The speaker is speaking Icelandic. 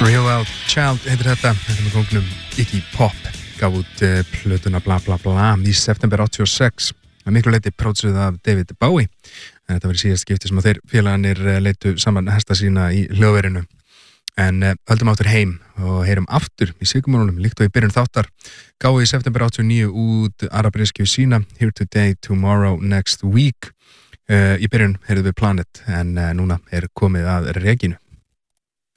Real Wild Child heitir þetta með góngnum Iggy Pop gaf út plötuna bla bla bla í september 86 að miklu leyti pródsuð af David Bowie en þetta var í síðast skipti sem að þeir félagarnir leitu saman hesta sína í hljóðverinu en höldum aftur heim og heyrum aftur í sigurmálunum líkt og í byrjun þáttar gáðu í september 89 út arabrískju sína Here Today, Tomorrow, Next Week í byrjun heyrðum við Planet en núna komið að Regínu